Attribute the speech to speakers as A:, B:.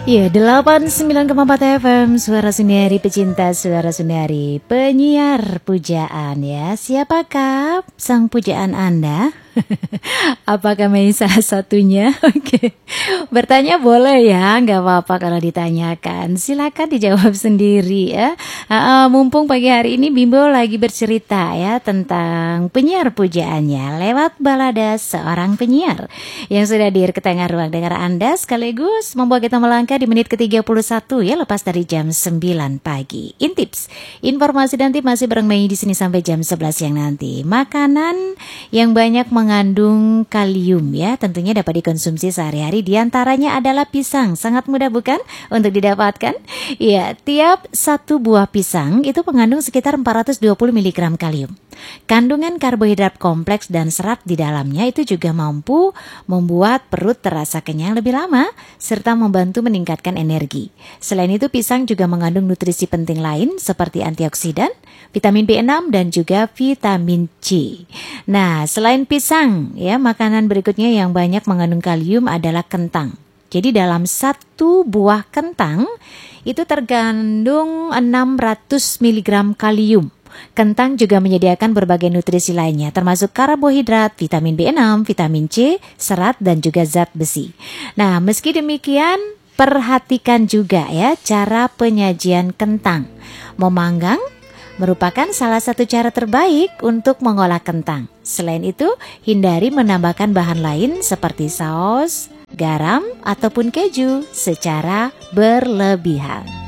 A: Ya, 89,4 FM Suara Sundari, pecinta Suara Sundari, penyiar pujaan ya. Siapakah sang pujaan Anda? Apakah Mei salah satunya? Oke, bertanya boleh ya, nggak apa-apa kalau ditanyakan. Silakan dijawab sendiri ya. Mumpung pagi hari ini Bimbo lagi bercerita ya tentang penyiar pujaannya lewat balada seorang penyiar yang sudah hadir ke tengah ruang dengar Anda, sekaligus membawa kita melangkah di menit ke-31 ya, lepas dari jam 9 pagi. Intips, informasi dan tip masih bareng Mei di sini sampai jam 11 siang nanti. Makanan yang banyak mengandung kalium ya, tentunya dapat dikonsumsi sehari-hari. Di antaranya adalah pisang. Sangat mudah bukan untuk didapatkan? Ya, tiap satu buah pisang itu mengandung sekitar 420 mg kalium. Kandungan karbohidrat kompleks dan serat di dalamnya itu juga mampu membuat perut terasa kenyang lebih lama serta membantu meningkatkan energi. Selain itu, pisang juga mengandung nutrisi penting lain seperti antioksidan, vitamin B6 dan juga vitamin C. Nah, selain pisang ya, makanan berikutnya yang banyak mengandung kalium adalah kentang. Jadi dalam satu buah kentang itu terkandung 600 mg kalium. Kentang juga menyediakan berbagai nutrisi lainnya, termasuk karbohidrat, vitamin B6, vitamin C, serat, dan juga zat besi. Nah, meski demikian, perhatikan juga ya cara penyajian kentang. Memanggang merupakan salah satu cara terbaik untuk mengolah kentang. Selain itu, hindari menambahkan bahan lain seperti saus, garam, ataupun keju secara berlebihan.